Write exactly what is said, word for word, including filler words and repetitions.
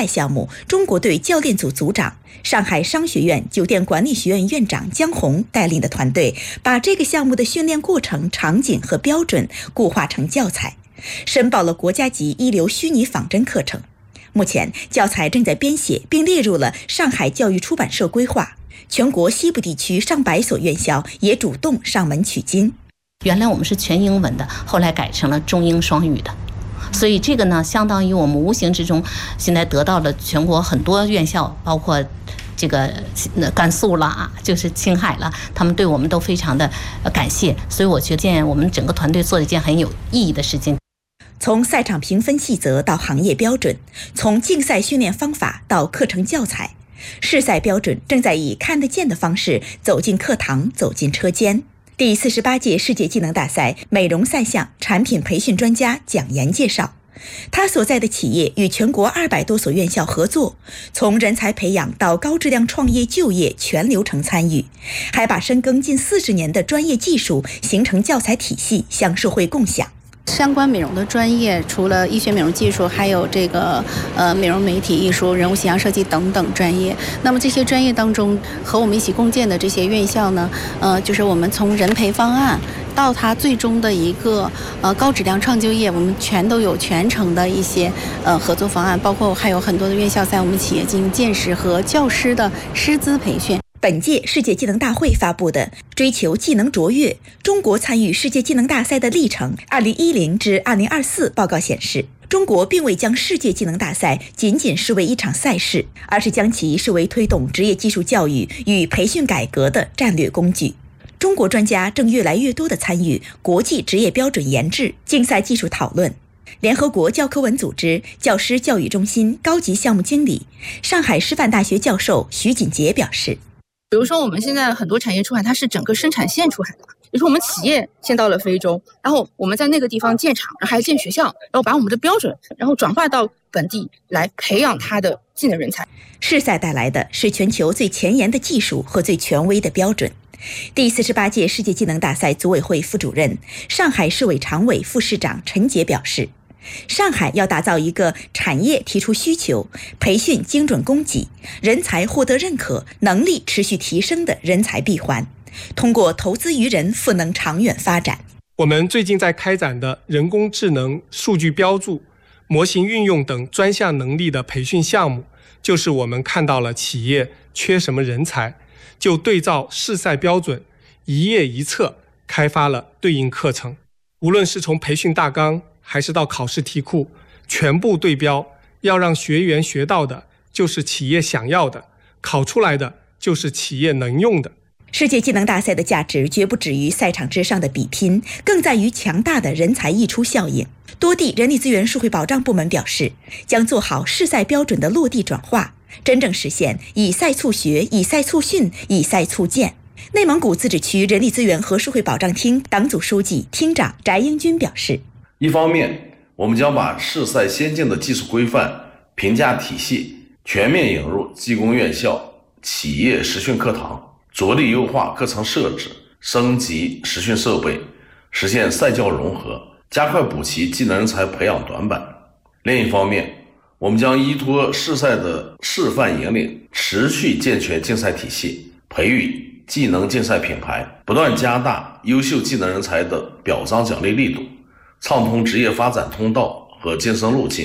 赛项目中国队教练组组长、上海商学院酒店管理学院院长姜红带领的团队，把这个项目的训练过程、场景和标准固化成教材，申报了国家级一流虚拟仿真课程。目前教材正在编写，并列入了上海教育出版社规划。全国西部地区上百所院校也主动上门取经。 原来我们是全英文的，后来改成了中英双语的，所以这个呢，相当于我们无形之中现在得到了全国很多院校，包括这个甘肃啦，就是青海啦，他们对我们都非常的感谢。所以我觉得我们整个团队做了一件很有意义的事情。 从赛场评分细则到行业标准，从竞赛训练方法到课程教材，试赛标准正在以看得见的方式走进课堂，走进车间。第四十八届世界技能大赛美容赛项产品培训专家蒋岩介绍，他所在的企业与全国二百多所院校合作，从人才培养到高质量创业就业全流程参与，还把深耕近四十年的专业技术形成教材体系向社会共享。 相关美容的专业，除了医学美容技术，还有这个呃美容媒体艺术、人物形象设计等等专业。那么这些专业当中，和我们一起共建的这些院校呢，呃，就是我们从人培方案到它最终的一个呃高质量创就业，我们全都有全程的一些呃合作方案，包括还有很多的院校在我们企业进行建设和教师的师资培训。 本届世界技能大会发布的《追求技能卓越：中国参与世界技能大赛的历程（二零一零至二零二四）》报告显示，中国并未将世界技能大赛仅仅视为一场赛事，而是将其视为推动职业技术教育与培训改革的战略工具。中国专家正越来越多地参与国际职业标准研制、竞赛技术讨论。联合国教科文组织教师教育中心高级项目经理、上海师范大学教授徐锦杰表示， 比如说我们现在很多产业出海，它是整个生产线出海的，比如说我们企业先到了非洲，然后我们在那个地方建厂，然后还建学校，然后把我们的标准然后转化到本地来培养它的技能人才。 试赛带来的是全球最前沿的技术和最权威的标准。第四十八届世界技能大赛组委会副主任、上海市委常委副市长陈杰表示，上海要打造一个产业提出需求、培训精准供给、人才获得认可、能力持续提升的人才闭环，通过投资于人赋能长远发展。 我们最近在开展的人工智能、数据标注、模型运用等专项能力的培训项目，就是我们看到了企业缺什么人才，就对照试赛标准，一页一册开发了对应课程。无论是从培训大纲还是到考试题库，全部对标，要让学员学到的就是企业想要的，考出来的就是企业能用的。 世界技能大赛的价值绝不止于赛场之上的比拼，更在于强大的人才溢出效应。多地人力资源社会保障部门表示，将做好试赛标准的落地转化，真正实现以赛促学、以赛促训、以赛促建。内蒙古自治区人力资源和社会保障厅党组书记、厅长翟英军表示， 一方面，我们将把试赛先进的技术规范、评价体系全面引入技工院校、企业实训课堂，着力优化课程设置，升级实训设备，实现赛教融合，加快补齐技能人才培养短板。另一方面，我们将依托试赛的示范引领，持续健全竞赛体系，培育技能竞赛品牌，不断加大优秀技能人才的表彰奖励力度，畅通职业发展通道和晋升路径。